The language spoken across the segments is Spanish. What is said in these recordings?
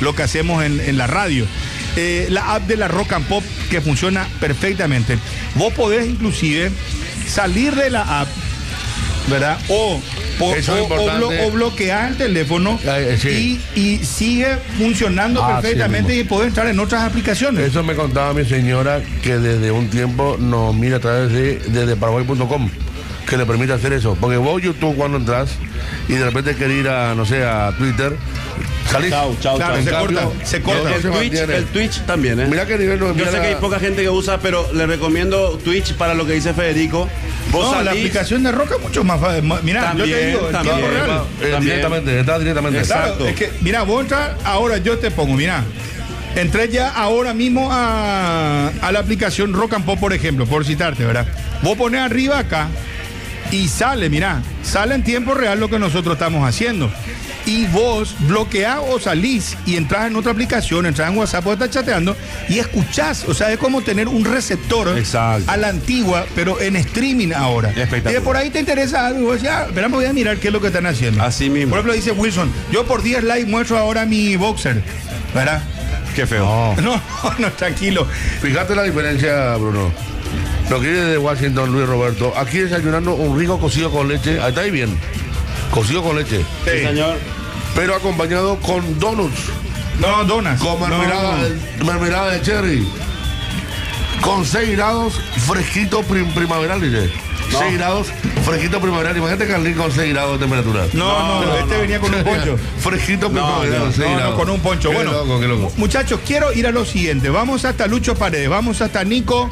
lo que hacemos en la radio. La app de la Rock and Pop que funciona perfectamente. Vos podés inclusive salir de la app, ¿verdad? O bloquear el teléfono sí. y sigue funcionando perfectamente y podés entrar en otras aplicaciones. Eso me contaba mi señora, que desde un tiempo nos mira a través de paraguay.com, que le permite hacer eso. Porque vos YouTube cuando entras y de repente querés ir a, no sé, a Twitter, salís. Chao. Se corta. El Twitch también, ¿eh? Mira qué nivel nos Yo sé que hay poca gente que usa, pero le recomiendo Twitch para lo que dice Federico. La aplicación de Roca es mucho más fácil. Mirá, yo te digo, en tiempo real. Está directamente. Exacto. Claro, es que, mirá, vos entras ahora, yo te pongo, mirá. Entré ya ahora mismo a la aplicación Rock and Pop, por ejemplo, por citarte, ¿verdad? Vos ponés arriba acá y sale, mirá, sale en tiempo real lo que nosotros estamos haciendo. Y vos bloqueás o salís y entras en otra aplicación, entras en WhatsApp o estás chateando y escuchás. O sea, es como tener un receptor a la antigua, pero en streaming ahora. Y por ahí te interesa algo y vos decís, esperamos, voy a mirar qué es lo que están haciendo. Así mismo. Por ejemplo, dice Wilson, yo por 10 likes muestro ahora mi boxer, ¿verdad? Qué feo. No, tranquilo. Fíjate la diferencia, Bruno. Lo que viene de Washington, Luis Roberto. Aquí desayunando un rico cocido con leche. Ahí está ahí bien. Cocido con leche. Sí, señor. Pero acompañado con donuts. No, donas. Con mermelada de cherry. Con 6 grados fresquito primaveral, dice. 6 grados fresquito primaveral. Imagínate Carlín con 6 grados de temperatura. No, venía con un poncho. Fresquito primaveral, 6 grados. Con un poncho. Qué bueno, loco. Muchachos, quiero ir a lo siguiente. Vamos hasta Lucho Paredes, vamos hasta Nico.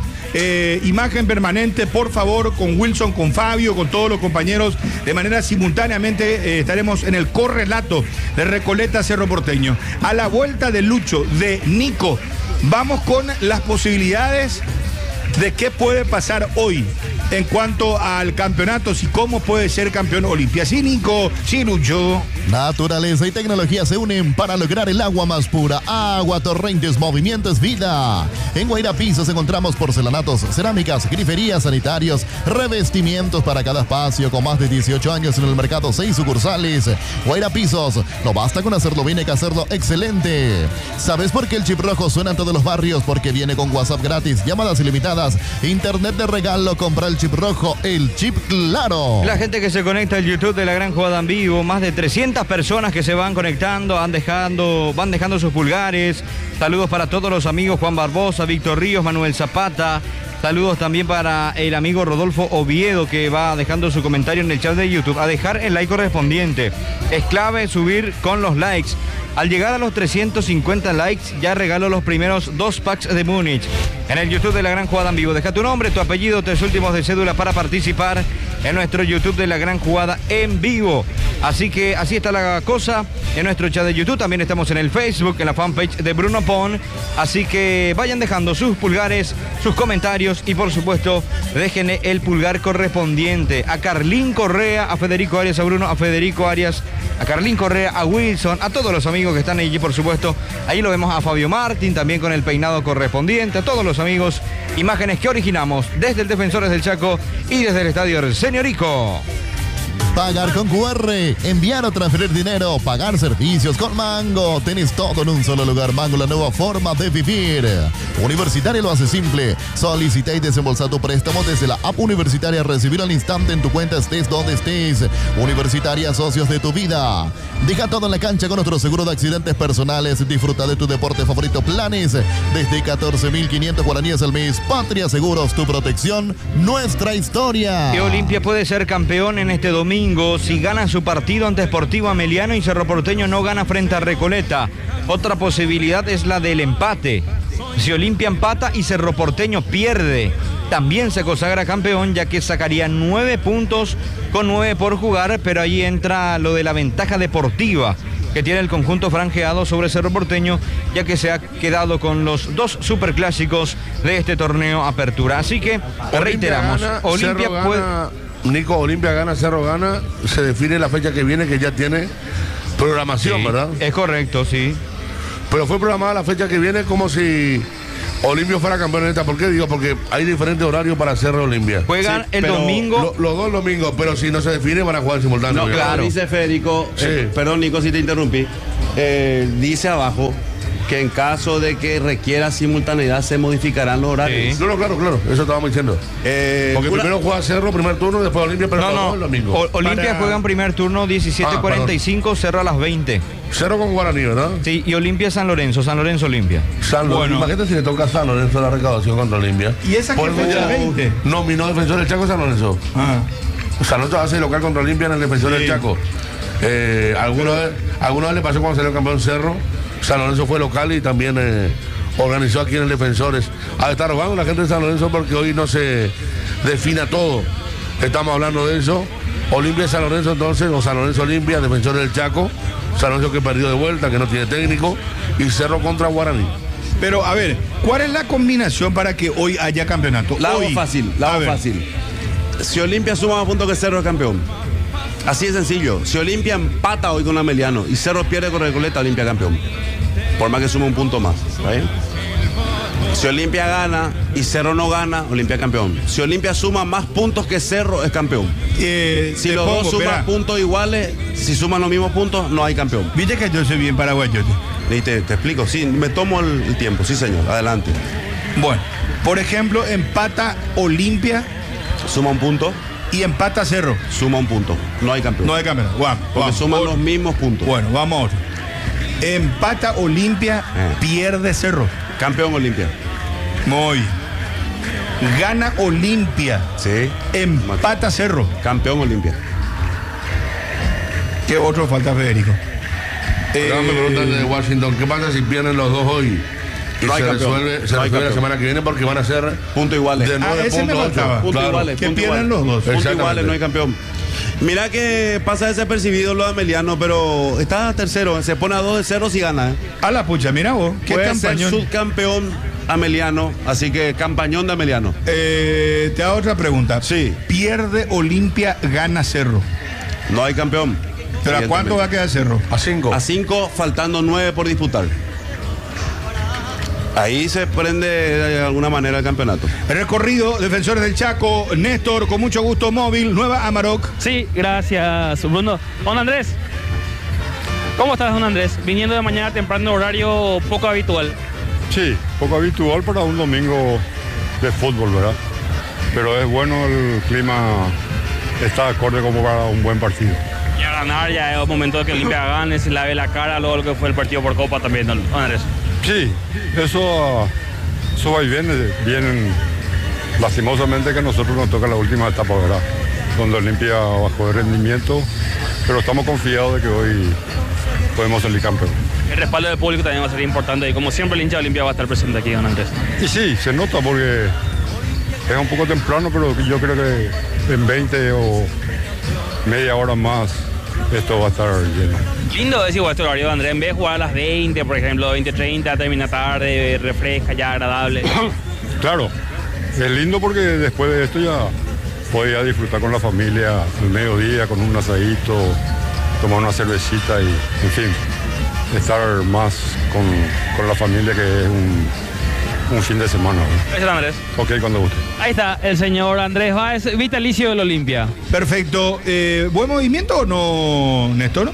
Imagen permanente, por favor, con Wilson, con Fabio, con todos los compañeros, de manera simultáneamente estaremos en el correlato de Recoleta Cerro Porteño. A la vuelta de Lucho, de Nico, vamos con las posibilidades de qué puede pasar hoy en cuanto al campeonato, si cómo puede ser campeón Olimpia. Sí, Nico, sí, Lucho. Naturaleza y tecnología se unen para lograr el agua más pura. Agua Torrentes, movimiento es vida. En Guaira Pisos encontramos porcelanatos, cerámicas, griferías, sanitarios, revestimientos para cada espacio, con más de 18 años en el mercado, 6 sucursales. Guaira Pisos, no basta con hacerlo bien, hay que hacerlo excelente. ¿Sabes por qué el chip rojo suena en todos los barrios? Porque viene con WhatsApp gratis, llamadas ilimitadas, internet de regalo. Compra el chip rojo, el chip claro. La gente que se conecta al YouTube de La Gran Jugada en Vivo, más de 300 personas que se van conectando, van dejando sus pulgares. Saludos para todos los amigos: Juan Barbosa, Víctor Ríos, Manuel Zapata. Saludos también para el amigo Rodolfo Oviedo, que va dejando su comentario en el chat de YouTube. A dejar el like correspondiente. Es clave subir con los likes. Al llegar a los 350 likes, ya regalo los primeros 2 packs de Múnich. En el YouTube de La Gran Jugada en Vivo, deja tu nombre, tu apellido, 3 últimos de cédula para participar en nuestro YouTube de La Gran Jugada en Vivo. Así que así está la cosa en nuestro chat de YouTube. También estamos en el Facebook, en la fanpage de Bruno Pon. Así que vayan dejando sus pulgares, sus comentarios y por supuesto dejen el pulgar correspondiente a Carlín Correa, a Federico Arias, a Bruno, a Federico Arias, a Carlín Correa, a Wilson, a todos los amigos que están allí, por supuesto. Ahí lo vemos a Fabio Martín, también con el peinado correspondiente, a todos los amigos. Imágenes que originamos desde el Defensores del Chaco y desde el Estadio El Señorico. Pagar con QR, enviar o transferir dinero, pagar servicios con Mango. Tenés todo en un solo lugar. Mango, la nueva forma de vivir. Universitaria lo hace simple. Solicita y desembolsa tu préstamo desde la app Universitaria. Recibir al instante en tu cuenta, estés donde estés. Universitaria, socios de tu vida. Deja todo en la cancha con nuestro seguro de accidentes personales. Disfruta de tu deporte favorito. Planes desde 14.500 guaraníes al mes. Patria Seguros, tu protección, nuestra historia. Que Olimpia puede ser campeón en este domingo si gana su partido ante Sportivo Ameliano y Cerro Porteño no gana frente a Recoleta. Otra posibilidad es la del empate. Si Olimpia empata y Cerro Porteño pierde, también se consagra campeón, ya que sacaría 9 puntos con 9 por jugar, pero ahí entra lo de la ventaja deportiva que tiene el conjunto franjeado sobre Cerro Porteño, ya que se ha quedado con los 2 superclásicos de este torneo Apertura. Así que reiteramos, Olimpia puede... Nico, Olimpia gana, Cerro gana, se define la fecha que viene, que ya tiene programación, sí, ¿verdad? Es correcto, sí. Pero fue programada la fecha que viene como si Olimpia fuera campeón en esta. ¿Por qué digo? Porque hay diferentes horarios para Cerro Olimpia. Juegan el domingo. Los 2 domingos, pero si no se define van a jugar simultáneo. No, claro. Dice Federico, perdón Nico si te interrumpí. dice abajo que en caso de que requiera simultaneidad se modificarán los horarios. Sí. No, claro, eso estábamos diciendo. Porque primero juega Cerro, primer turno, después Olimpia, pero No, el domingo. Olimpia juega en primer turno 17:45, Cerro a las 20. Cerro con Guaraní, ¿verdad? Sí, y Olimpia San Lorenzo Olimpia. San Lorenzo, Bueno. imagínate si le toca a San Lorenzo la recaudación contra Olimpia. ¿Y esa Por que eso fecha ya 20? nominó defensor del Chaco San Lorenzo. Ah. San Lorenzo hace local contra Olimpia en el defensor Sí. del Chaco. Alguna vez le pasó cuando salió campeón Cerro. San Lorenzo fue local y también organizó aquí en el Defensores. Está robando la gente de San Lorenzo porque hoy no se defina todo. Estamos hablando de eso. Olimpia San Lorenzo entonces, o San Lorenzo Olimpia, Defensores del Chaco. San Lorenzo que perdió de vuelta, que no tiene técnico. Y Cerro contra Guaraní. Pero a ver, ¿cuál es la combinación para que hoy haya campeonato? La hago Hoy. fácil, A ver. Si Olimpia suma más puntos que Cerro es campeón. Así de sencillo. Si Olimpia empata hoy con Ameliano y Cerro pierde con Recoleta, Olimpia campeón. Por más que suma un punto más. ¿Está bien? Si Olimpia gana y Cerro no gana, Olimpia campeón. Si Olimpia suma más puntos que Cerro, es campeón. Si Te los pongo, dos suman espera. puntos iguales, si suman los mismos puntos, no hay campeón. Viste que yo soy bien paraguayo. Y te explico. Sí, me tomo el tiempo. Sí, señor. Adelante. Bueno, por ejemplo, empata Olimpia Suma un punto, y empata Cerro. suma un punto. No hay campeón. No hay campeonato. Vamos, Porque vamos. suman los mismos puntos. Bueno, vamos a otro. Empata Olimpia, pierde Cerro. Campeón Olimpia. Muy bien. Gana Olimpia, Sí. empata Cerro. Campeón Olimpia. ¿Qué otro falta, Federico? Ahora me preguntan de Washington, ¿qué pasa si pierden los dos hoy? Y No hay se campeón. resuelve, No hay la campeón. semana que viene porque van a ser Punto iguales. de Ah, 9 ese me puntos. faltaba. Punto Claro. iguales. Que punto pierdan iguales. los dos. Punto Exactamente. iguales, no hay campeón. Mira que pasa desapercibido lo de Ameliano, pero está tercero. Se pone a 2-0 si gana. A la pucha, mira vos, qué Puede ser campañón. subcampeón Ameliano, así que campañón de Ameliano. Te hago otra pregunta. Sí. Pierde Olimpia, gana Cerro. No hay campeón. ¿Pero a cuánto va a quedar Cerro? A 5. A 5, faltando 9 por disputar. Ahí se prende de alguna manera el campeonato. Recorrido, Defensores del Chaco, Néstor, con mucho gusto, móvil, Nueva Amarok. Sí, gracias, Bruno. Don Andrés, ¿cómo estás, don Andrés? Viniendo de mañana temprano, horario poco habitual. Sí, poco habitual para un domingo de fútbol, ¿verdad? Pero es bueno, el clima está acorde como para un buen partido. Y a ganar, ya es el momento de que Olimpia gane, se lave la cara, luego lo que fue el partido por Copa también, don Andrés. Sí, eso va y vienen lastimosamente que a nosotros nos toca la última etapa, ¿verdad? Donde Olimpia bajó de rendimiento, pero estamos confiados de que hoy podemos salir campeón. El respaldo del público también va a ser importante y como siempre el hincha de Olimpia va a estar presente aquí, don Andrés. Y sí, se nota porque es un poco temprano, pero yo creo que en 20 o media hora más esto va a estar lleno. Lindo es igual este horario, don Andrés, en vez de jugar a las 20, por ejemplo, 20:30, termina tarde, refresca, ya agradable. Claro, es lindo porque después de esto ya podía disfrutar con la familia al mediodía, con un asadito, tomar una cervecita y, en fin, estar más con la familia, que es un fin de semana, ¿no? Gracias, don Andrés. Ok, cuando guste. Ahí está el señor Andrés Báez, vitalicio del Olimpia. Perfecto. ¿Buen movimiento o no, Néstor?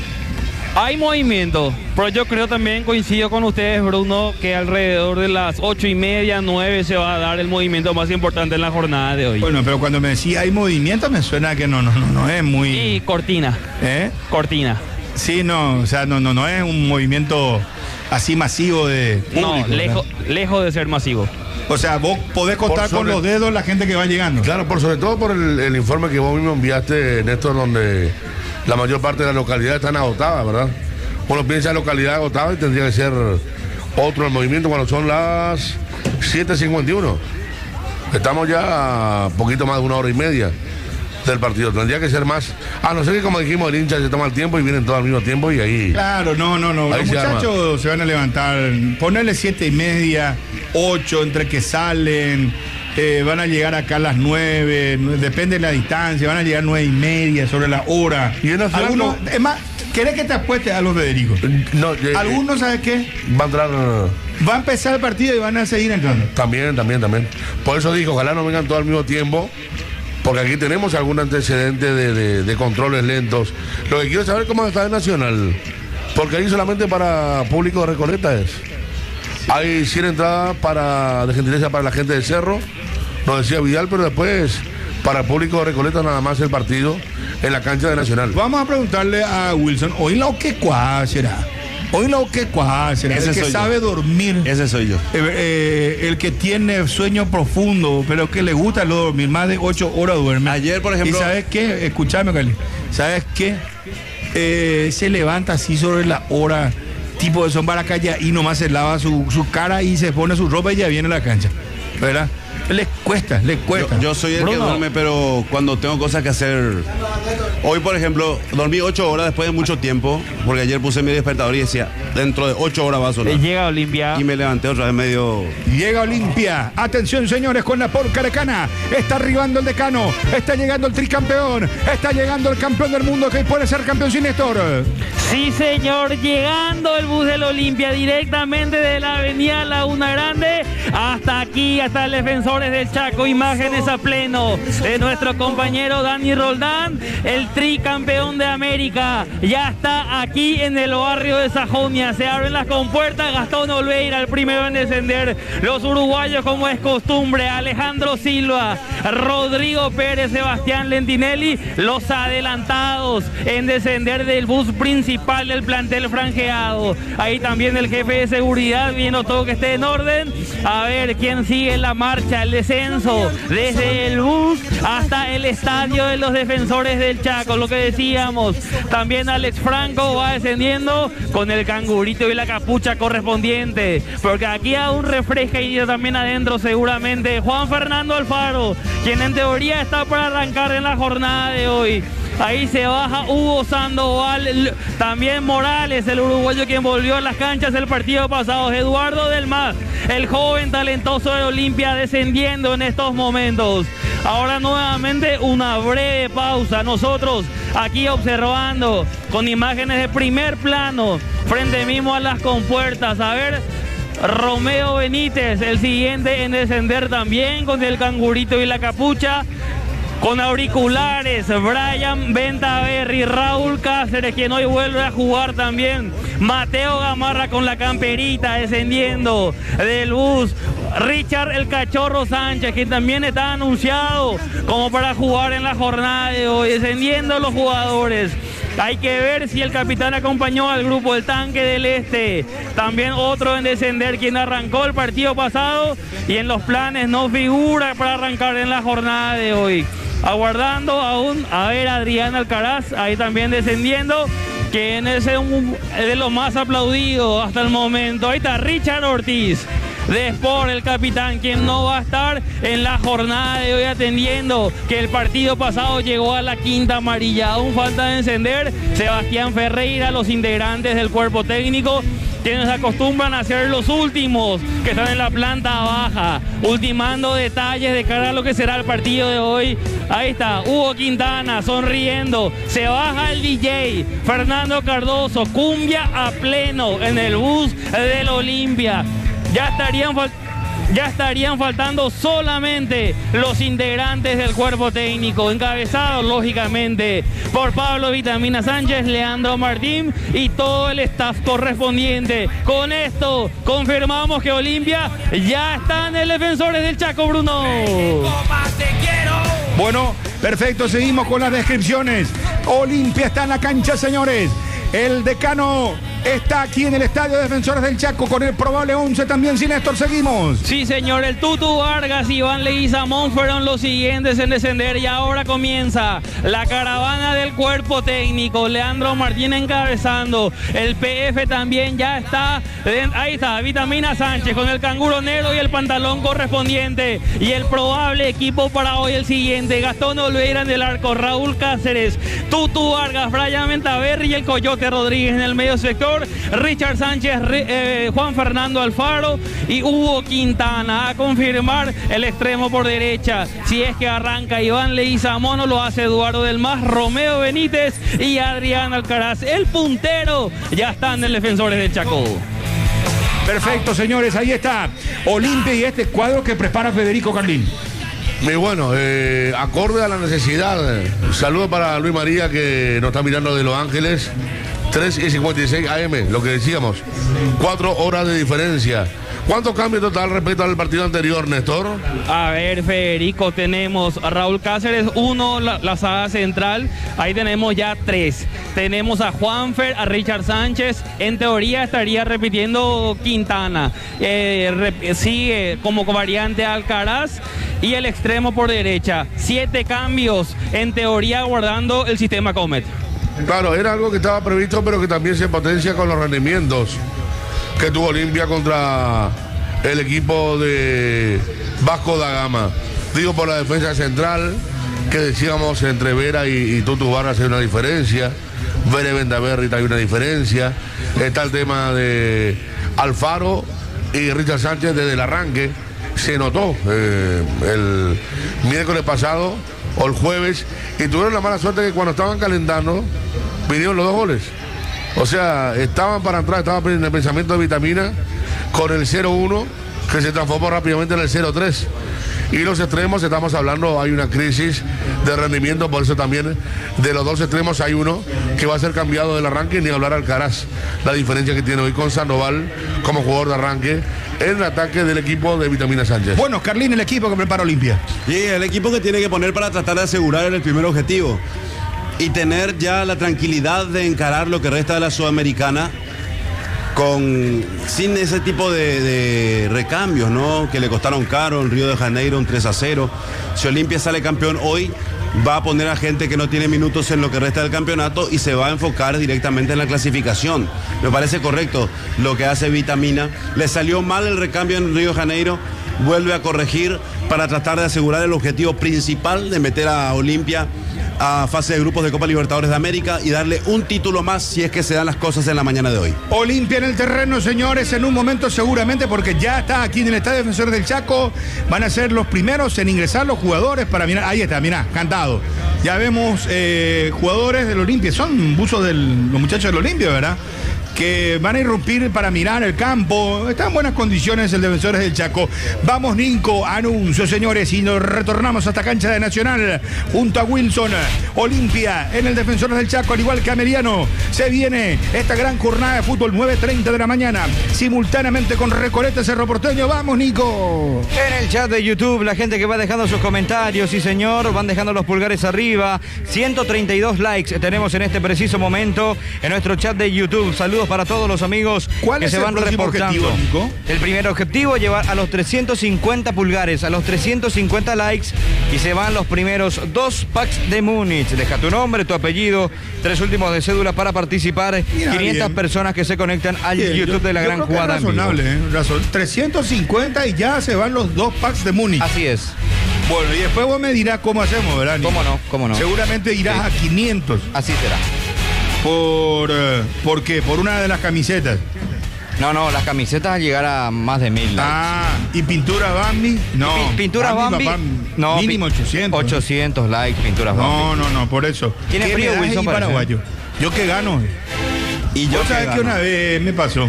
Hay movimiento, pero yo creo también, coincido con ustedes, Bruno, que alrededor de las 8:30, 9 se va a dar el movimiento más importante en la jornada de hoy. Bueno, pero cuando me decía hay movimiento, me suena que no es muy. Y cortina, ¿Eh? cortina. Sí, no, o sea, no es un movimiento así masivo de público, No, ¿verdad? lejos de ser masivo. O sea, vos podés contar Por con sobre- los dedos la gente que va llegando. Claro, sobre todo por el informe que vos mismo enviaste, Néstor, donde la mayor parte de las localidades están agotadas, ¿verdad? Uno piensa en localidad agotada y tendría que ser otro el movimiento cuando son las 7:51. Estamos ya a poquito más de 1 hora y media del partido. Tendría que ser más. A no ser que, como dijimos, el hincha se toma el tiempo y vienen todos al mismo tiempo y ahí. Claro, no. Ahí Los se muchachos se van a levantar, ponerle 7:30, 8, entre que salen, van a llegar acá a las 9, depende de la distancia, van a llegar 9:30 sobre la hora. Y en la ciudad Algunos, no- es más, ¿querés que te apuestes a los Federico? No, Algunos, ¿sabes qué? va a entrar. Va a empezar el partido y van a seguir entrando. También. Por eso digo, ojalá no vengan todos al mismo tiempo, porque aquí tenemos algún antecedente de controles lentos. Lo que quiero saber es cómo está el Nacional. Porque ahí solamente para público de Recoleta es. Hay 100 entradas de gentileza para la gente del Cerro, nos decía Vidal, pero después para el público de Recoleta nada más el partido en la cancha de Nacional. Vamos a preguntarle a Wilson, hoy lo que cuá será. Hoy lo que cuá será. Ese El que soy sabe yo. dormir. Ese soy yo. El que tiene sueño profundo, pero que le gusta lo dormir, más de 8 horas duerme. Ayer, por ejemplo. ¿Y sabes qué? Escúchame, Cali. ¿Sabes qué? Se levanta así sobre la hora, tipo de son para calle, y nomás se lava su cara y se pone su ropa y ya viene a la cancha. ¿Verdad? Les cuesta. Yo soy el que duerme, pero cuando tengo cosas que hacer. Hoy, por ejemplo, dormí 8 horas después de mucho tiempo, porque ayer puse mi despertador y decía, dentro de 8 horas va a sonar. Llega Olimpia. Y me levanté otra vez medio. Llega Olimpia. Atención, señores, con la porca decana. Está arribando el decano. Está llegando el tricampeón. Está llegando el campeón del mundo que puede ser campeón sin Néstor. Sí, señor, llegando el bus del Olimpia directamente de la avenida Laguna Grande hasta aquí, hasta el Defensores del Chaco. Imágenes a pleno de nuestro compañero Dani Roldán, el tricampeón de América. Ya está aquí en el barrio de Sajonia. Se abren las compuertas. Gastón Olveira, el primero en descender. Los uruguayos, como es costumbre, Alejandro Silva, Rodrigo Pérez, Sebastián Lentinelli, los adelantados en descender del bus principal del plantel franjeado. Ahí también el jefe de seguridad, viendo todo que esté en orden. A ver quién sigue la marcha, el descenso desde el bus hasta el estadio de los Defensores del Chaco. Lo que decíamos, también Alex Franco va descendiendo con el cangurito y la capucha correspondiente, porque aquí aún refresca y también adentro seguramente Juan Fernando Alfaro, quien en teoría está para arrancar en la jornada de hoy. Ahí se baja Hugo Sandoval, también Morales, el uruguayo quien volvió a las canchas el partido pasado. Eduardo Delmas, el joven talentoso de Olimpia, descendiendo en estos momentos. Ahora nuevamente una breve pausa. Nosotros aquí observando con imágenes de primer plano, frente mismo a las compuertas. A ver, Romeo Benítez, el siguiente en descender también con el cangurito y la capucha. Con auriculares, Brian Ventaverri, Raúl Cáceres, quien hoy vuelve a jugar también. Mateo Gamarra con la camperita descendiendo del bus. Richard el Cachorro Sánchez, que también está anunciado como para jugar en la jornada de hoy, descendiendo los jugadores. Hay que ver si el capitán acompañó al grupo del Tanque del Este. También otro en descender, quien arrancó el partido pasado y en los planes no figura para arrancar en la jornada de hoy. Aguardando aún a ver a Adrián Alcaraz, ahí también descendiendo, quien es de los más aplaudidos hasta el momento. Ahí está Richard Ortiz de Sport, el capitán, quien no va a estar en la jornada de hoy, atendiendo que el partido pasado llegó a la quinta amarilla. Aún falta de encender Sebastián Ferreira, los integrantes del cuerpo técnico, quienes acostumbran a ser los últimos que están en la planta baja, ultimando detalles de cara a lo que será el partido de hoy. Ahí está Hugo Quintana sonriendo, se baja el DJ Fernando Cardoso, cumbia a pleno en el bus del Olimpia. Ya estarían faltando solamente los integrantes del cuerpo técnico, encabezados lógicamente por Pablo Vitamina Sánchez, Leandro Martín y todo el staff correspondiente. Con esto confirmamos que Olimpia ya está en el Defensores del Chaco, Bruno. Bueno, perfecto, seguimos con las descripciones. Olimpia está en la cancha, señores. El decano está aquí en el estadio de Defensores del Chaco con el probable 11 también. Sin Néstor, seguimos. Sí, señor, el Tutu Vargas y Iván Leguizamón fueron los siguientes en descender y ahora comienza la caravana del cuerpo técnico. Leandro Martín encabezando, el PF también ya está. Ahí está Vitamina Sánchez con el canguro negro y el pantalón correspondiente, y el probable equipo para hoy el siguiente: Gastón Olveira en el arco, Raúl Cáceres, Tutu Vargas, Brian Ventaverri y el Coyote Rodríguez en el medio sector, Richard Sánchez, Juan Fernando Alfaro y Hugo Quintana. A confirmar el extremo por derecha, si es que arranca Iván Leguizamón o lo hace Eduardo Delmas, Romeo Benítez y Adrián Alcaraz. El puntero ya está en el Defensores del Chaco. Perfecto, señores, ahí está Olimpia y este cuadro que prepara Federico Carlín. Muy bueno, acorde a la necesidad. Saludos para Luis María, que nos está mirando de Los Ángeles. 3:56 AM, lo que decíamos, 4 horas de diferencia. ¿Cuántos cambios total respecto al partido anterior, Néstor? A ver, Federico, tenemos a Raúl Cáceres, 1, la saga central, ahí tenemos ya 3. Tenemos a Juanfer, a Richard Sánchez, en teoría estaría repitiendo Quintana. Sigue como variante Alcaraz y el extremo por derecha. 7 cambios, en teoría guardando el sistema Comet. Claro, era algo que estaba previsto, pero que también se potencia con los rendimientos que tuvo Olimpia contra el equipo de Vasco da Gama. Digo, por la defensa central, que decíamos entre Vera y Tutu Vargas hay una diferencia, Vera Vendaverri hay una diferencia, está el tema de Alfaro y Richard Sánchez desde el arranque, se notó el miércoles pasado o el jueves, y tuvieron la mala suerte que cuando estaban calentando, vinieron los 2 goles. O sea, estaban para entrar, estaban en el pensamiento de Vitamina con el 0-1, que se transformó rápidamente en el 0-3. Y los extremos, estamos hablando, hay una crisis de rendimiento, por eso también de los 2 extremos hay uno que va a ser cambiado del arranque, ni hablar Alcaraz. La diferencia que tiene hoy con Sandoval como jugador de arranque en el ataque del equipo de Vitamina Sánchez. Bueno, Carlín, el equipo que prepara Olimpia. Y el equipo que tiene que poner para tratar de asegurar el primer objetivo y tener ya la tranquilidad de encarar lo que resta de la Sudamericana sin ese tipo de recambios, ¿no? Que le costaron caro en Río de Janeiro, un 3-0. Si Olimpia sale campeón hoy, va a poner a gente que no tiene minutos en lo que resta del campeonato y se va a enfocar directamente en la clasificación. Me parece correcto lo que hace Vitamina. Le salió mal el recambio en Río de Janeiro, vuelve a corregir para tratar de asegurar el objetivo principal de meter a Olimpia a fase de grupos de Copa Libertadores de América y darle un título más si es que se dan las cosas en la mañana de hoy. Olimpia en el terreno, señores, en un momento seguramente, porque ya está aquí en el Estadio Defensores del Chaco, van a ser los primeros en ingresar los jugadores para mirar. Ahí está, mirá, cantado. Ya vemos jugadores del Olimpia, son buzos de los muchachos del Olimpia, ¿verdad? Que van a irrumpir para mirar el campo. Está en buenas condiciones el Defensores del Chaco. Vamos, Nico, anuncio, señores, y nos retornamos hasta cancha de Nacional junto a Wilson. Olimpia en el Defensores del Chaco, al igual que Ameliano. Se viene esta gran jornada de fútbol, 9:30 de la mañana, simultáneamente con Recoleta Cerro Porteño. Vamos, Nico. En el chat de YouTube, la gente que va dejando sus comentarios, sí señor, van dejando los pulgares arriba. 132 likes tenemos en este preciso momento en nuestro chat de YouTube. Saludos para todos los amigos que se van reportando. Objetivo, el primer objetivo, llevar a los 350 pulgares, a los 350 likes, y se van los primeros 2 packs de Múnich. Deja tu nombre, tu apellido, 3 últimos de cédula para participar. Mira, 500 personas que se conectan al YouTube de la gran jugada. Razonable, razón. 350 y ya se van los 2 packs de Múnich. Así es. Bueno, y después vos me dirás cómo hacemos, ¿verdad, Nico? ¿Cómo no? Seguramente irás a 500. Así será. ¿Por qué? ¿Por una de las camisetas? No, las camisetas al llegar a más de 1000 likes. ¿Y pintura Bambi? No. ¿Pintura Bambi? No, mínimo 800. 800 likes, pinturas Bambi. No, por eso. ¿Tiene frío, Wilson, paraguayo? ¿Yo qué gano? Y yo sabes que una vez me pasó.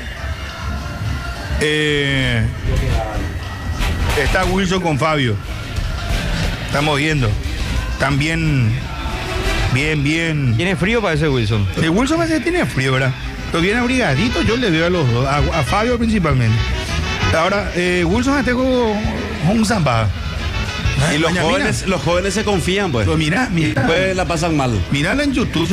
Está Wilson con Fabio. Estamos viendo. También... Bien. ¿Tiene frío para ese Wilson? Wilson parece que tiene frío, ¿verdad? Pero bien abrigadito, yo le veo a los dos, a Fabio principalmente. Ahora, Wilson está con un zambada. Y los jóvenes se confían, pues. Pero mira. Pues la pasan mal. Mírala en YouTube,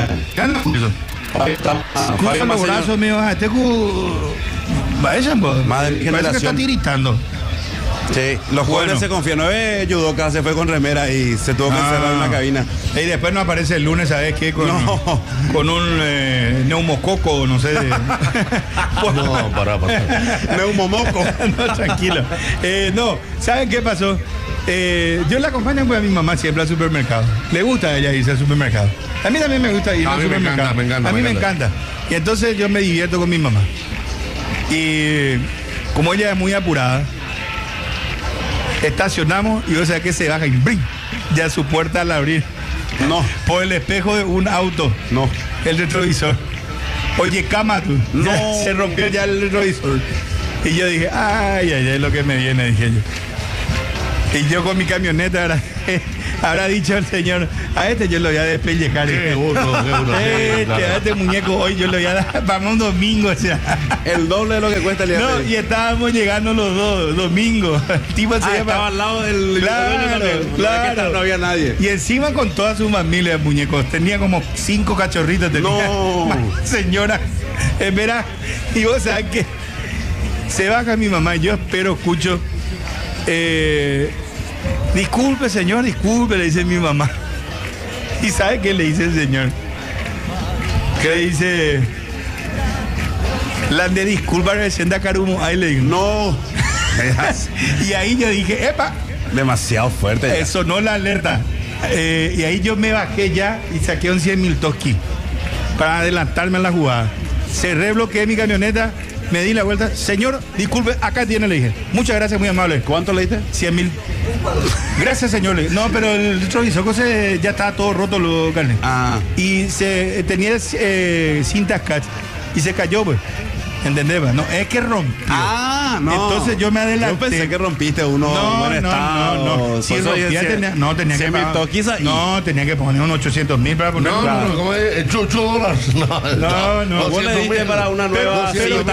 Cruza los brazos, mío. Parece que está tiritando. Sí, los jóvenes se confían. No es judoka, se fue con remera y se tuvo que encerrar en una cabina. Y después no aparece el lunes, ¿sabes qué? Con un neumococo, no sé. No, para. Neumomoco. No, tranquilo. No, ¿saben qué pasó? Yo la acompaño pues, a mi mamá siempre al supermercado. Le gusta a ella irse al supermercado. A mí también me gusta ir al supermercado. A mí me encanta. Y entonces yo me divierto con mi mamá. Y como ella es muy apurada, estacionamos y o sea que se baja y ¡brin! Ya su puerta al abrir. No. Por el espejo de un auto. No. El retrovisor. Oye, cama tú. No. Ya se rompió ya el retrovisor. Y yo dije, ay, es lo que me viene, dije yo. Y yo con mi camioneta Habrá dicho el señor, a este yo lo voy a despellejar. A este muñeco hoy yo lo voy a dar para un domingo. O sea. El doble de lo que cuesta el día. No, y estábamos llegando los dos domingos. El tipo estaba al lado del... Claro. No había nadie. Y encima con toda su familia, muñecos. Tenía como 5 cachorritos. No. Señora, verá. Y vos sabés que se baja mi mamá y yo escucho... disculpe, señor, disculpe, le dice mi mamá. ¿Y sabe qué le dice el señor? Que le dice... La de disculpa recién de Carumo. Ahí le digo, no. Y ahí yo dije, epa. Demasiado fuerte. Ya. Eso no la alerta. Y ahí yo me bajé ya y saqué un 100.000 toski para adelantarme en la jugada. Cerré, bloqueé mi camioneta, me di la vuelta. Señor, disculpe, acá tiene, le dije. Muchas gracias, muy amable. ¿Cuánto le diste? 100.000. Gracias, señor. No, pero el retrovisor ya estaba todo roto, los carnes. Y tenía cintas catch y se cayó, pues. ¿Entendés? No, es que rompió. No. Entonces yo me adelanté. Yo pensé que rompiste uno en buen estado. No. Si rompía, tenía que pagar. No, tenía que poner unos 800.000 para poner. No, como es $8. No. Vos le diste para una nueva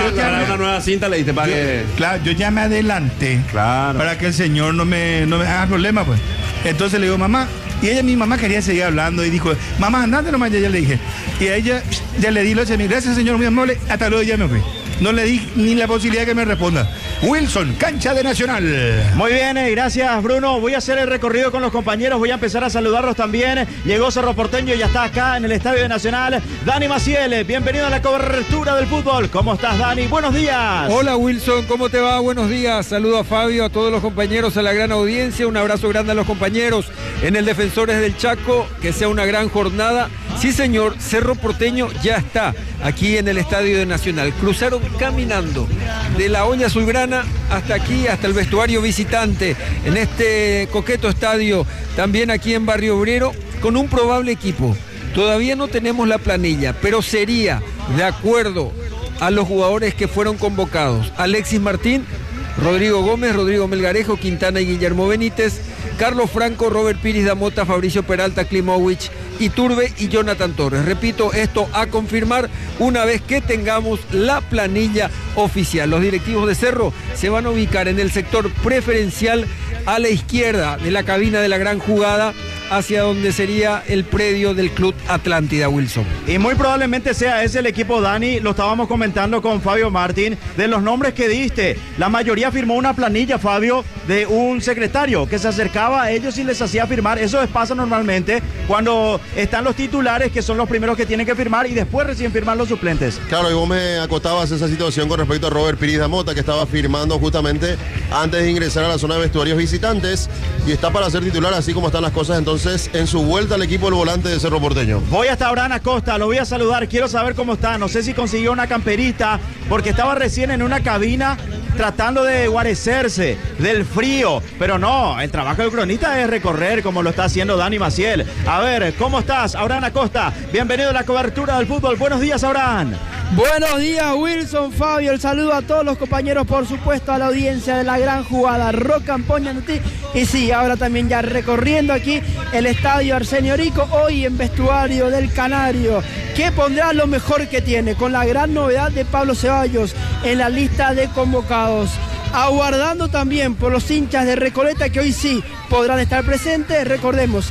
cinta, le diste para que... Claro, yo ya me adelanté. Claro. Para que el señor no me haga problema, pues. Entonces le digo, mamá. Y mi mamá quería seguir hablando y dijo, mamá, andate nomás, ya le dije. Y a ella ya le di los 100.000. Gracias, señor, muy amable. Hasta luego, ya me fui. No le di ni la posibilidad que me responda. Wilson, cancha de Nacional. Muy bien, gracias, Bruno. Voy a hacer el recorrido con los compañeros. Voy a empezar a saludarlos también. Llegó Cerro Porteño y ya está acá en el Estadio de Nacional. Dani Maciel, bienvenido a la cobertura del fútbol. ¿Cómo estás, Dani? Buenos días. Hola, Wilson, ¿cómo te va? Buenos días. Saludo a Fabio, a todos los compañeros, a la gran audiencia. Un abrazo grande a los compañeros en el Defensores del Chaco. Que sea una gran jornada. Sí, señor, Cerro Porteño ya está aquí en el Estadio de Nacional. Cruzaron caminando de la olla azulgrana hasta aquí, hasta el vestuario visitante, en este coqueto estadio, también aquí en Barrio Obrero, con un probable equipo. Todavía no tenemos la planilla, pero sería, de acuerdo a los jugadores que fueron convocados, Alexis Martín, Rodrigo Gómez, Rodrigo Melgarejo, Quintana y Guillermo Benítez, Carlos Franco, Robert Piris da Mota, Fabricio Peralta, Klimovich, Iturbe y Jonathan Torres. Repito, esto a confirmar una vez que tengamos la planilla oficial. Los directivos de Cerro se van a ubicar en el sector preferencial a la izquierda de la cabina de la gran jugada, hacia donde sería el predio del Club Atlántida, Wilson. Y muy probablemente sea ese el equipo, Dani. Lo estábamos comentando con Fabio Martín. De los nombres que diste, la mayoría firmó una planilla, Fabio, de un secretario que se acercaba a ellos y les hacía firmar. Eso pasa normalmente cuando están los titulares, que son los primeros que tienen que firmar, y después recién firman los suplentes. Claro, y vos me acotabas esa situación con respecto a Robert Piris da Mota, que estaba firmando justamente antes de ingresar a la zona de vestuarios visitantes, y está para ser titular, así como están las cosas entonces en su vuelta al equipo del volante de Cerro Porteño. Voy hasta Abraham Acosta, lo voy a saludar, quiero saber cómo está. No sé si consiguió una camperita, porque estaba recién en una cabina tratando de guarecerse del frío, pero no, el trabajo del cronista es recorrer como lo está haciendo Dani Maciel. A ver, ¿cómo estás, Abraham Acosta? Bienvenido a la cobertura del fútbol. Buenos días, Abraham. Buenos días, Wilson, Fabio. El saludo a todos los compañeros, por supuesto a la audiencia de la gran jugada Rock Campoña. Y sí, ahora también ya recorriendo aquí el estadio Arsenio Rico, hoy en vestuario del Canario, que pondrá lo mejor que tiene, con la gran novedad de Pablo Ceballos en la lista de convocados. Aguardando también por los hinchas de Recoleta, que hoy sí podrán estar presentes. Recordemos,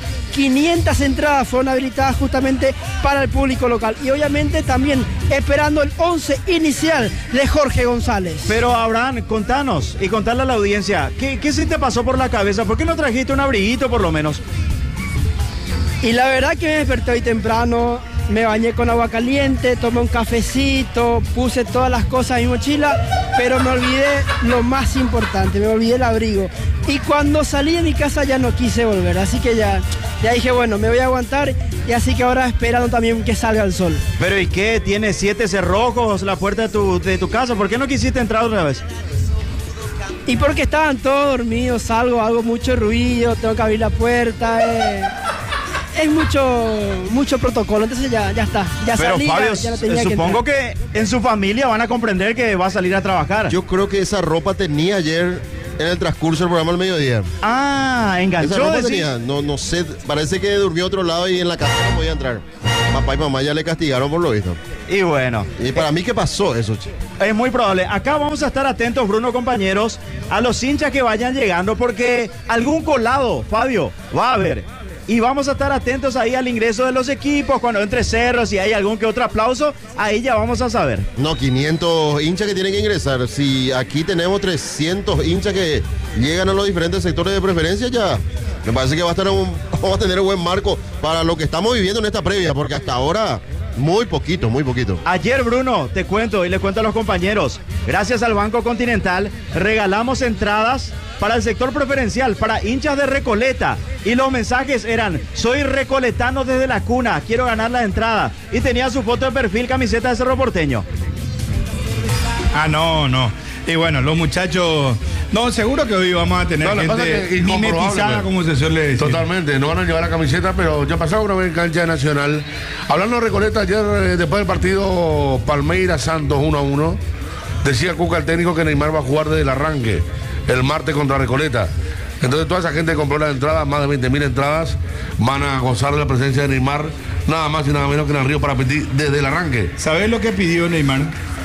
500 entradas fueron habilitadas justamente para el público local. Y obviamente también esperando el 11 inicial de Jorge González. Pero Abraham, contanos y contarle a la audiencia, ¿qué se te pasó por la cabeza? ¿Por qué no trajiste un abriguito por lo menos? Y la verdad que me desperté hoy temprano, me bañé con agua caliente, tomé un cafecito, puse todas las cosas en mi mochila, pero me olvidé lo más importante, me olvidé el abrigo. Y cuando salí de mi casa ya no quise volver, así que ya dije, bueno, me voy a aguantar, y así que ahora esperando también que salga el sol. Pero ¿y qué? ¿Tiene 7 cerrojos la puerta de tu casa? ¿Por qué no quisiste entrar otra vez? Y porque estaban todos dormidos, hago mucho ruido, tengo que abrir la puerta, es mucho protocolo, entonces ya está. Ya pero salí, Fabio, ya tenía supongo que en su familia van a comprender que va a salir a trabajar. Yo creo que esa ropa tenía ayer en el transcurso del programa al mediodía. Ah, Esa enganchó, ropa decís. tenía, no sé, parece que durmió a otro lado y en la casa no podía entrar. Papá y mamá ya le castigaron por lo visto. Y bueno. Y para mí, ¿qué pasó eso, che? Es muy probable. Acá vamos a estar atentos, Bruno, compañeros, a los hinchas que vayan llegando, porque algún colado, Fabio, va a haber. Y vamos a estar atentos ahí al ingreso de los equipos, cuando entre Cerro, si hay algún que otro aplauso, ahí ya vamos a saber. No, 500 hinchas que tienen que ingresar. Si aquí tenemos 300 hinchas que llegan a los diferentes sectores de preferencia, ya me parece que vamos a tener un buen marco para lo que estamos viviendo en esta previa, porque hasta ahora muy poquito, muy poquito. Ayer, Bruno, te cuento y le cuento a los compañeros, gracias al Banco Continental, regalamos entradas para el sector preferencial, para hinchas de Recoleta. Y los mensajes eran: soy recoletano desde la cuna, quiero ganar la entrada. Y tenía su foto de perfil, camiseta de Cerro Porteño. Ah, no. Y bueno, los muchachos... No, seguro que hoy vamos a tener No, lo que pasa es gente que incomprobable, mimetizada, pues. como se suele decir. Totalmente, no van a llevar la camiseta, pero ya pasaba una vez en cancha de Nacional. Hablando de Recoleta, ayer después del partido Palmeiras Santos 1-1, decía Cuca, el técnico, que Neymar va a jugar desde el arranque, el martes contra Recoleta. Entonces toda esa gente que compró las entradas, más de 20.000 entradas, van a gozar de la presencia de Neymar, nada más y nada menos que en el Río Parapetí desde el arranque. ¿Sabés lo que pidió Neymar?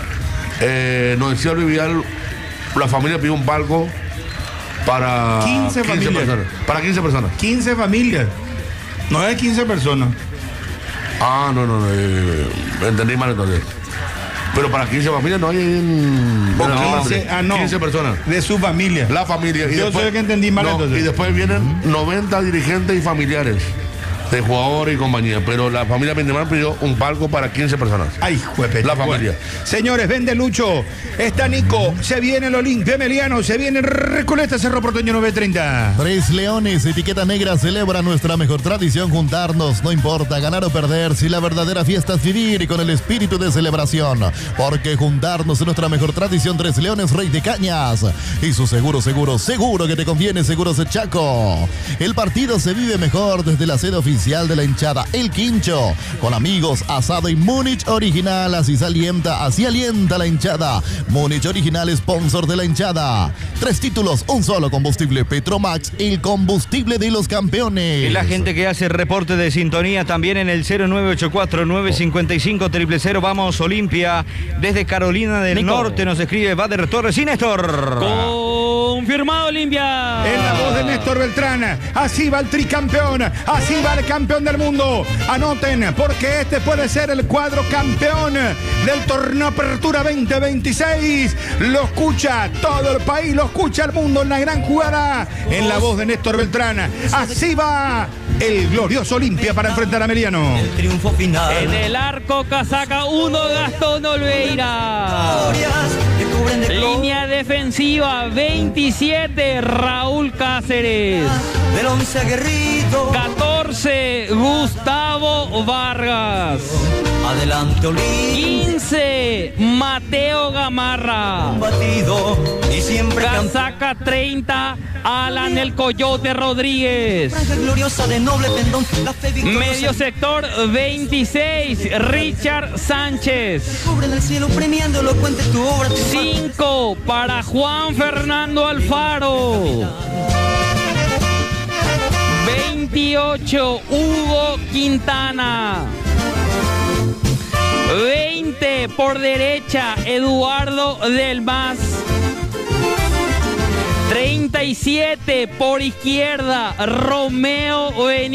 Nos decía Luis Vidal, la familia pidió un palco para 15 familias. personas. Para 15 personas. 15 familias. No es 15 personas. Ah, no, entendí mal entonces. Pero para 15 familias no hay en... 15 personas. De su familia. La familia. Yo soy el que entendí mal entonces. Y después vienen 90 dirigentes y familiares de jugadores y compañía. Pero la familia Bendeman pidió un palco para 15 personas. Ay, juepe. La familia. Bueno, señores, vende Lucho. Está Nico. Se viene el Olimpia Emiliano. Se viene Recoleta, Cerro Porteño 930. Tres Leones, etiqueta negra, celebra nuestra mejor tradición, juntarnos, no importa ganar o perder, si la verdadera fiesta es vivir con el espíritu de celebración, porque juntarnos es nuestra mejor tradición. Tres Leones, Rey de Cañas, y su seguro que te conviene, Seguros de Chaco. El partido se vive mejor desde la sede oficial de la hinchada, El Quincho, con amigos, asado y Múnich Original, así alienta la hinchada. Múnich Original, sponsor de la hinchada. 3 títulos, un solo combustible, Petromax, el combustible de los campeones. Y la gente que hace reporte de sintonía también en el 0984-955-000. Vamos, Olimpia. Desde Carolina del Norte nos escribe Bader Torres y Néstor. Confirmado, Olimpia. En la voz de Néstor Beltrán. Así va el tricampeón. Así va el campeón del mundo. Anoten, porque este puede ser el cuadro campeón del torneo Apertura 2026. Lo escucha todo el país, lo escucha el mundo en la gran jugada. En la voz de Néstor Beltrán. Así va el glorioso Olimpia para enfrentar a Meliano. El triunfo final. En el arco, casaca 1, Gastón Olveira. Línea defensiva 27, Raúl Cáceres. Del 11 aguerrido. 14, Gustavo Vargas. Adelante, Olimpia. 15, Mateo Gamarra. Combatido y siempre Casaca 30, Alan el Coyote Rodríguez. gloriosa de noble pendón. La fe victoriosa. Medio sector 26, Richard Sánchez. Cubre en el cielo premiando elocuente tu obra. 5 para Juan Fernando Alfaro. 28, Hugo Quintana. 20 por derecha, Eduardo Del Mas. 37 por izquierda, Romeo Benítez.